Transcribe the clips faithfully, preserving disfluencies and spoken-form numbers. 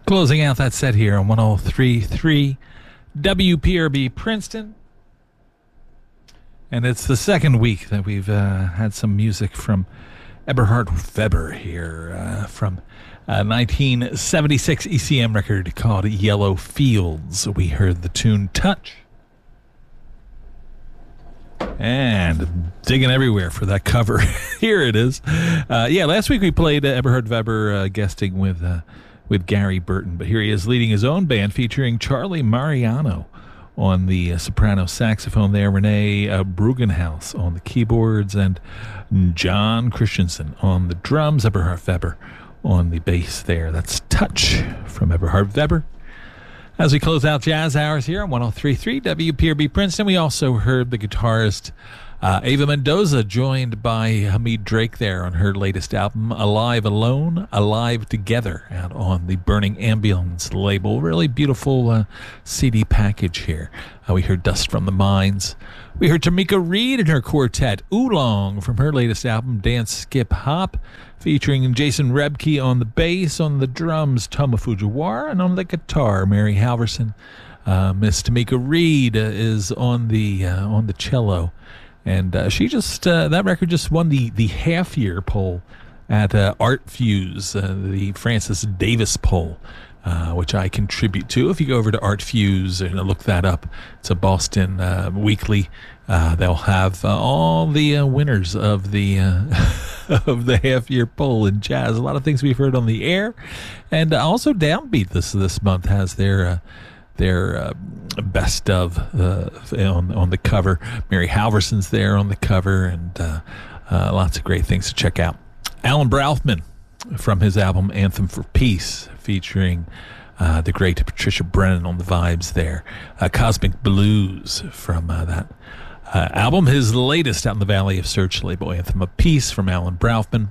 Closing out that set here on one oh three point three W P R B Princeton. And it's the second week that we've uh, had some music from Eberhard Weber here uh, from a nineteen seventy-six E C M record called Yellow Fields. We heard the tune Touch. And digging everywhere for that cover. Here it is. Uh, yeah, last week we played uh, Eberhard Weber uh, guesting with uh, with Gary Burton, but here he is leading his own band featuring Charlie Mariano on the uh, soprano saxophone there, Renee uh, Brugenhaus on the keyboards, and John Christensen on the drums, Eberhard Weber on the bass there. That's Touch from Eberhard Weber. As we close out Jazz Hours here on one oh three point three W P R B Princeton, we also heard the guitarist uh, Ava Mendoza, joined by Hamid Drake there on her latest album, Alive Alone, Alive Together, out on the Burning Ambulance label. Really beautiful uh, C D package here. Uh, we heard Dust from the Mines. We heard Tamika Reed and her quartet, Oolong, from her latest album, Dance, Skip, Hop, featuring Jason Rebke on the bass, on the drums, Toma Fujiwara, and on the guitar, Mary Halverson. Uh, Miss Tamika Reed uh, is on the uh, on the cello, and uh, she just uh, that record just won the the half year poll at uh, Art Fuse, uh, the Francis Davis poll, uh, which I contribute to. If you go over to Art Fuse and look that up, it's a Boston uh, weekly. Uh, they'll have uh, all the uh, winners of the uh, of the half year poll in jazz. A lot of things we've heard on the air, and uh, also Downbeat this this month has their uh, their uh, best of uh, on on the cover. Mary Halverson's there on the cover, and uh, uh, lots of great things to check out. Alan Brauthman from his album Anthem for Peace, featuring uh, the great Patricia Brennan on the vibes there. Uh, Cosmic Blues from uh, that. Uh, album, his latest out in the Valley of Search label, Anthem of Peace from Alan Brauthman.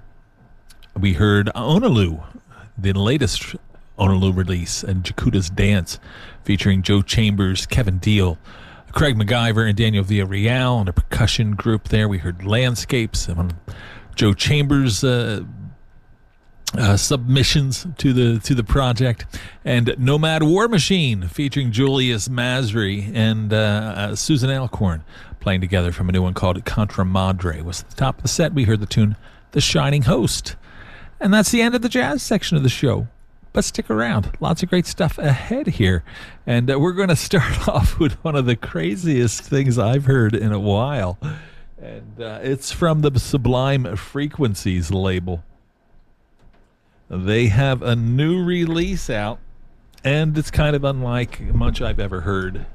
We heard Onalu, the latest Onalu release, and Jakuta's Dance, featuring Joe Chambers, Kevin Deal, Craig MacGyver, and Daniel Villarreal, and a percussion group there. We heard Landscapes, and Joe Chambers' uh, uh, submissions to the to the project, and Nomad War Machine, featuring Julius Masri and uh, uh, Susan Alcorn, playing together from a new one called Contra Madre. Was at the top of the set. We heard the tune The Shining Host. And that's the end of the jazz section of the show. But stick around. Lots of great stuff ahead here. And uh, we're going to start off with one of the craziest things I've heard in a while. And uh, it's from the Sublime Frequencies label. They have a new release out, and it's kind of unlike much I've ever heard.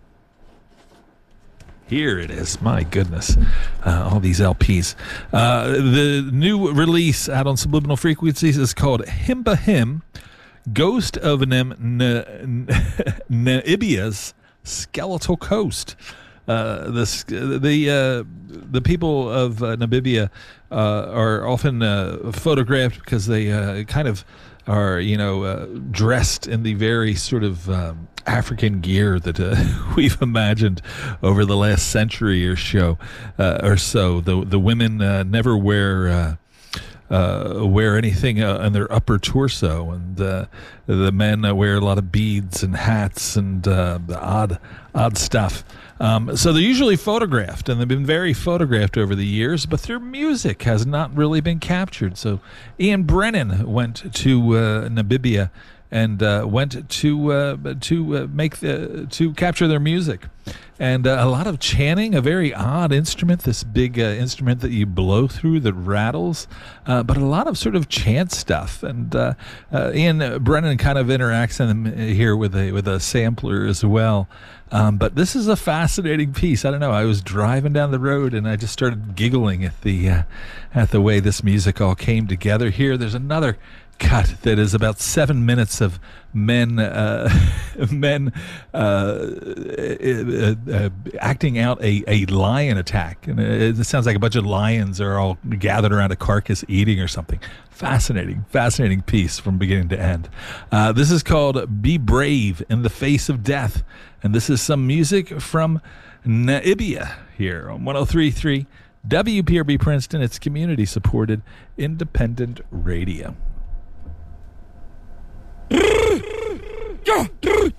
Here it is. My goodness. Uh, all these L Ps. Uh, the new release out on Subliminal Frequencies is called Himba Him, Ghost of Nam- N- Namibia's Skeletal Coast. Uh, the the uh, the people of uh, Namibia uh, are often uh, photographed because they uh, kind of are, you know, uh, dressed in the very sort of um, African gear that uh, we've imagined over the last century or so. Uh, or so the the women uh, never wear. Uh, Uh, wear anything uh, on their upper torso, and uh, the men uh, wear a lot of beads and hats and uh, the odd, odd stuff. Um, so they're usually photographed, and they've been very photographed over the years, but their music has not really been captured. So Ian Brennan went to uh, Namibia and uh, went to uh, to uh, make the to capture their music, and uh, a lot of chanting, a very odd instrument, this big uh, instrument that you blow through that rattles, uh, but a lot of sort of chant stuff. And uh, uh, Ian Brennan kind of interacts in here with a with a sampler as well. Um, but this is a fascinating piece. I don't know. I was driving down the road and I just started giggling at the uh, at the way this music all came together. Here, there's another cut that is about seven minutes of men uh, men uh, uh, uh, acting out a, a lion attack, and it, it sounds like a bunch of lions are all gathered around a carcass eating or something. Fascinating, fascinating piece from beginning to end. Uh, this is called Be Brave in the Face of Death, and this is some music from Namibia here on one oh three point three W P R B Princeton. It's community-supported independent radio.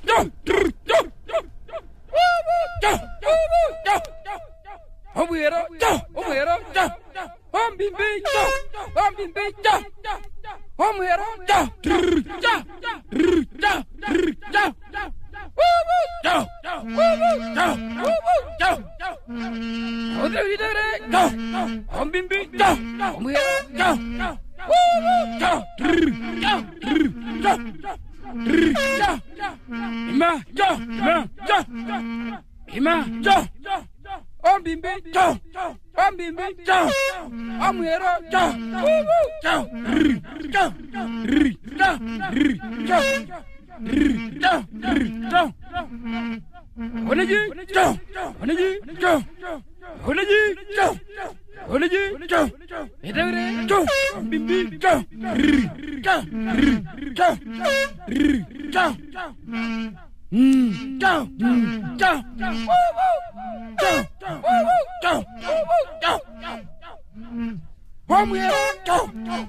Home here, go.